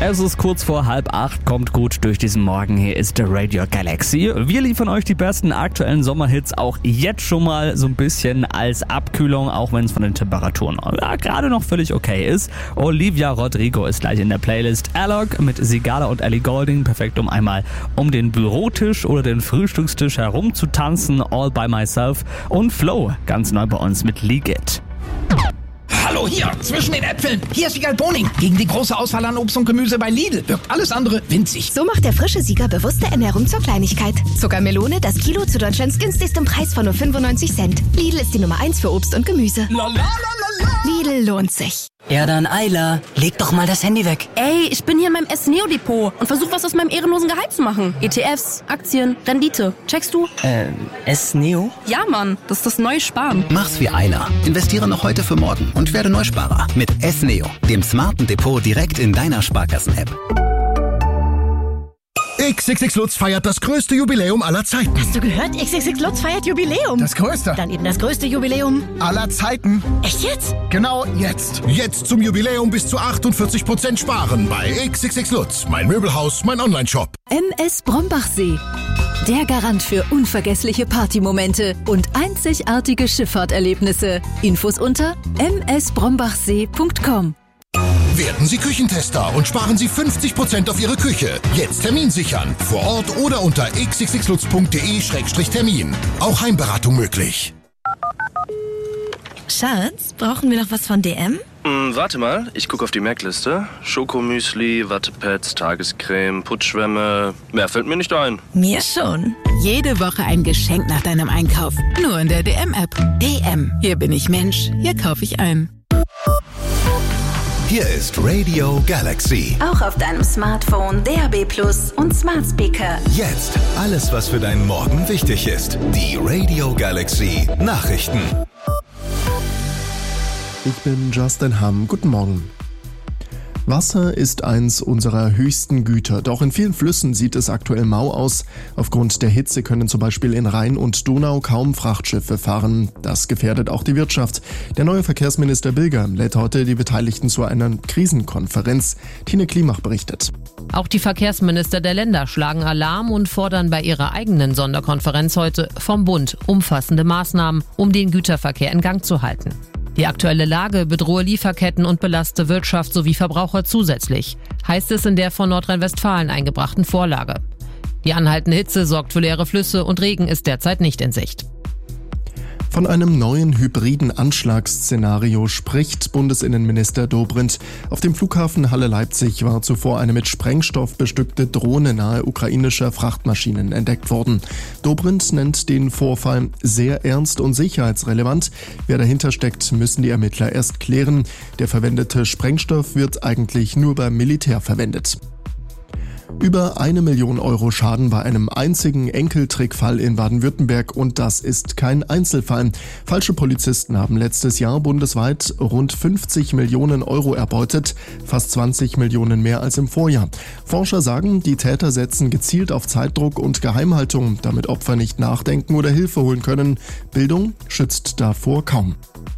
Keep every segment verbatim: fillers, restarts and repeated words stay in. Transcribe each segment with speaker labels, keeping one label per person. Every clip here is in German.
Speaker 1: Es ist kurz vor halb acht, kommt gut durch diesen Morgen. Hier ist der Radio Galaxy. Wir liefern euch die besten aktuellen Sommerhits auch jetzt schon mal so ein bisschen als Abkühlung, auch wenn es von den Temperaturen ja, gerade noch völlig okay ist. Olivia Rodrigo ist gleich in der Playlist. Alok mit Sigala und Ellie Goulding, perfekt um einmal um den Bürotisch oder den Frühstückstisch herum zu tanzen. All by Myself. Und Flow, ganz neu bei uns mit League It.
Speaker 2: Hallo, hier, zwischen den Äpfeln. Hier ist Wiegald Boning. Gegen die große Auswahl an Obst und Gemüse bei Lidl wirkt alles andere winzig.
Speaker 3: So macht der frische Sieger bewusste Ernährung zur Kleinigkeit. Zuckermelone, das Kilo zu Deutschlands günstigstem Preis von nur fünfundneunzig Cent. Lidl ist die Nummer eins für Obst und Gemüse.
Speaker 2: La, la, la, la, la.
Speaker 3: Lidl lohnt sich.
Speaker 4: Ja dann, Ayla, leg doch mal das Handy weg.
Speaker 5: Ey, ich bin hier in meinem S-Neo-Depot und versuche was aus meinem ehrenlosen Gehalt zu machen. E T Fs, Aktien, Rendite. Checkst du?
Speaker 4: Äh, S-Neo?
Speaker 5: Ja, Mann, das ist das neue Sparen.
Speaker 6: Mach's wie Ayla. Investiere noch heute für morgen und werde Neusparer mit S-Neo, dem smarten Depot direkt in deiner Sparkassen-App.
Speaker 7: X X X Lutz feiert das größte Jubiläum aller Zeiten.
Speaker 8: Hast du gehört? X X X Lutz feiert Jubiläum.
Speaker 7: Das größte?
Speaker 8: Dann eben das größte Jubiläum
Speaker 7: aller Zeiten.
Speaker 8: Echt jetzt?
Speaker 7: Genau jetzt. Jetzt zum Jubiläum bis zu achtundvierzig Prozent sparen bei X X X Lutz. Mein Möbelhaus, mein Onlineshop.
Speaker 9: M S Brombachsee. Der Garant für unvergessliche Partymomente und einzigartige Schifffahrterlebnisse. Infos unter m s brombachsee punkt com.
Speaker 7: Werden Sie Küchentester und sparen Sie fünfzig Prozent auf Ihre Küche. Jetzt Termin sichern. Vor Ort oder unter x x x lutz punkt d e Schrägstrich Termin. Auch Heimberatung möglich.
Speaker 8: Schatz, brauchen wir noch was von D M?
Speaker 10: Hm, warte mal, ich gucke auf die Merkliste. Schokomüsli, Wattepads, Tagescreme, Putzschwämme. Mehr fällt mir nicht ein.
Speaker 8: Mir schon.
Speaker 11: Jede Woche ein Geschenk nach deinem Einkauf. Nur in der D M-App. D M. Hier bin ich Mensch. Hier kaufe ich ein.
Speaker 12: Hier ist Radio Galaxy.
Speaker 13: Auch auf deinem Smartphone, D A B Plus und Smart Speaker.
Speaker 12: Jetzt alles, was für deinen Morgen wichtig ist. Die Radio Galaxy Nachrichten.
Speaker 14: Ich bin Justin Hamm. Guten Morgen. Wasser ist eins unserer höchsten Güter, doch in vielen Flüssen sieht es aktuell mau aus. Aufgrund der Hitze können zum Beispiel in Rhein und Donau kaum Frachtschiffe fahren. Das gefährdet auch die Wirtschaft. Der neue Verkehrsminister Bilger lädt heute die Beteiligten zu einer Krisenkonferenz. Tine Klimach berichtet.
Speaker 15: Auch die Verkehrsminister der Länder schlagen Alarm und fordern bei ihrer eigenen Sonderkonferenz heute vom Bund umfassende Maßnahmen, um den Güterverkehr in Gang zu halten. Die aktuelle Lage bedrohe Lieferketten und belaste Wirtschaft sowie Verbraucher zusätzlich, heißt es in der von Nordrhein-Westfalen eingebrachten Vorlage. Die anhaltende Hitze sorgt für leere Flüsse und Regen ist derzeit nicht in Sicht.
Speaker 14: Von einem neuen hybriden Anschlagsszenario spricht Bundesinnenminister Dobrindt. Auf dem Flughafen Halle-Leipzig war zuvor eine mit Sprengstoff bestückte Drohne nahe ukrainischer Frachtmaschinen entdeckt worden. Dobrindt nennt den Vorfall sehr ernst und sicherheitsrelevant. Wer dahinter steckt, müssen die Ermittler erst klären. Der verwendete Sprengstoff wird eigentlich nur beim Militär verwendet. Über eine Million Euro Schaden bei einem einzigen Enkeltrickfall in Baden-Württemberg und das ist kein Einzelfall. Falsche Polizisten haben letztes Jahr bundesweit rund fünfzig Millionen Euro erbeutet, fast zwanzig Millionen mehr als im Vorjahr. Forscher sagen, die Täter setzen gezielt auf Zeitdruck und Geheimhaltung, damit Opfer nicht nachdenken oder Hilfe holen können. Bildung schützt davor kaum.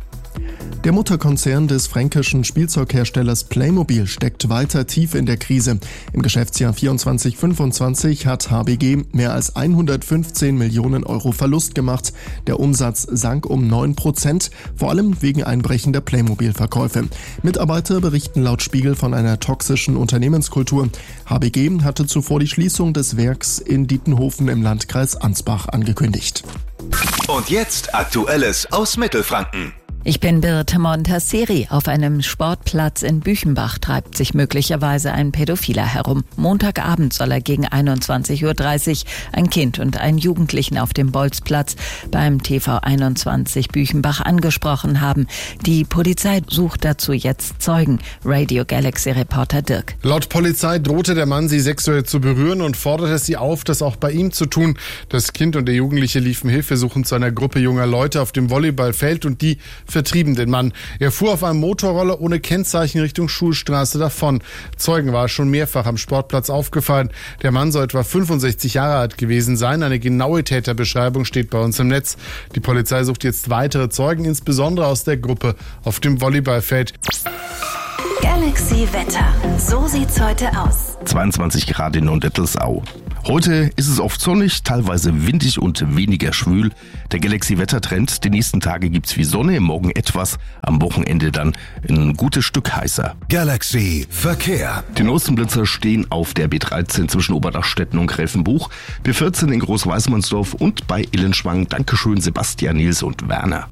Speaker 14: Der Mutterkonzern des fränkischen Spielzeugherstellers Playmobil steckt weiter tief in der Krise. Im Geschäftsjahr vierundzwanzig fünfundzwanzig hat H B G mehr als hundertfünfzehn Millionen Euro Verlust gemacht. Der Umsatz sank um neun Prozent, vor allem wegen einbrechender Playmobil-Verkäufe. Mitarbeiter berichten laut Spiegel von einer toxischen Unternehmenskultur. H B G hatte zuvor die Schließung des Werks in Dietenhofen im Landkreis Ansbach angekündigt.
Speaker 12: Und jetzt Aktuelles aus Mittelfranken.
Speaker 16: Ich bin Birte Montasseri. Auf einem Sportplatz in Büchenbach treibt sich möglicherweise ein Pädophiler herum. Montagabend soll er gegen einundzwanzig Uhr dreißig ein Kind und einen Jugendlichen auf dem Bolzplatz beim T V einundzwanzig Büchenbach angesprochen haben. Die Polizei sucht dazu jetzt Zeugen. Radio Galaxy Reporter Dirk.
Speaker 17: Laut Polizei drohte der Mann, sie sexuell zu berühren und forderte sie auf, das auch bei ihm zu tun. Das Kind und der Jugendliche liefen hilfesuchend zu einer Gruppe junger Leute auf dem Volleyballfeld und die vertrieben den Mann. Er fuhr auf einem Motorroller ohne Kennzeichen Richtung Schulstraße davon. Zeugen war schon mehrfach am Sportplatz aufgefallen. Der Mann soll etwa fünfundsechzig Jahre alt gewesen sein. Eine genaue Täterbeschreibung steht bei uns im Netz. Die Polizei sucht jetzt weitere Zeugen, insbesondere aus der Gruppe auf dem Volleyballfeld.
Speaker 13: Galaxy Wetter. So sieht's heute aus.
Speaker 18: zweiundzwanzig Grad in Neuendettelsau. Heute ist es oft sonnig, teilweise windig und weniger schwül. Der Galaxy-Wettertrend, die nächsten Tage gibt's viel Sonne, morgen etwas, am Wochenende dann ein gutes Stück heißer.
Speaker 12: Galaxy Verkehr.
Speaker 18: Die neuesten Blitzer stehen auf der B dreizehn zwischen Oberdachstetten und Gräfenbuch, B vierzehn in Großweißmannsdorf und bei Illenschwang. Dankeschön Sebastian, Nils und Werner.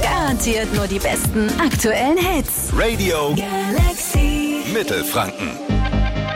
Speaker 13: Garantiert nur die besten aktuellen Hits.
Speaker 12: Radio
Speaker 13: Galaxy
Speaker 12: Mittelfranken.